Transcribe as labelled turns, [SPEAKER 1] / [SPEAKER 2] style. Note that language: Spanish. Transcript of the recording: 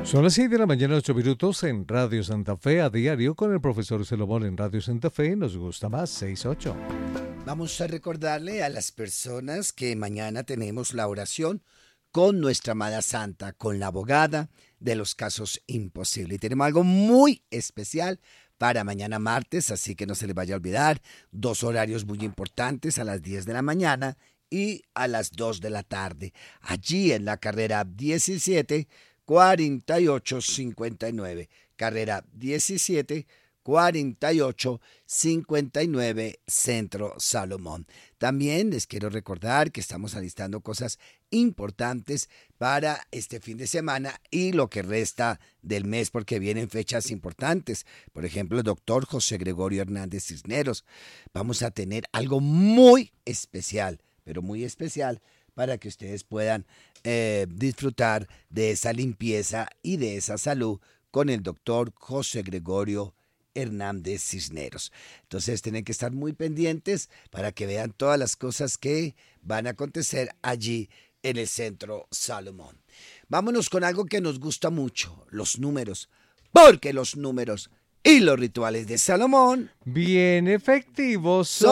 [SPEAKER 1] Son las 6 de la mañana, 8 minutos en Radio Santa Fe a diario con el profesor Salomón en Radio Santa Fe. Nos gusta más, 6-8.
[SPEAKER 2] Vamos a recordarle a las personas que mañana tenemos la oración con nuestra amada Santa, con la abogada de los casos imposibles. Y tenemos algo muy especial para mañana martes, así que no se les vaya a olvidar. 2 horarios muy importantes a las 10 de la mañana y a las 2 de la tarde. Allí en la carrera 17 48 59. Carrera 17 48 59 Centro Salomón. También les quiero recordar que estamos alistando cosas importantes para este fin de semana y lo que resta del mes, porque vienen fechas importantes. Por ejemplo, el doctor José Gregorio Hernández Cisneros. Vamos a tener algo muy especial, pero muy especial, para que ustedes puedan disfrutar de esa limpieza y de esa salud con el doctor José Gregorio Hernández Cisneros. Entonces tienen que estar muy pendientes para que vean todas las cosas que van a acontecer allí en el Centro Salomón. Vámonos con algo que nos gusta mucho, los números, porque los números y los rituales de Salomón
[SPEAKER 1] Bien efectivos.